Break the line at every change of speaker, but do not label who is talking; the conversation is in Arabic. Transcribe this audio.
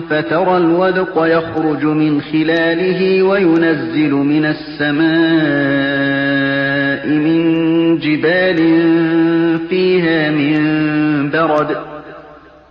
فترى الودق يخرج من خلاله وينزل من السماء من جبال فيها من برد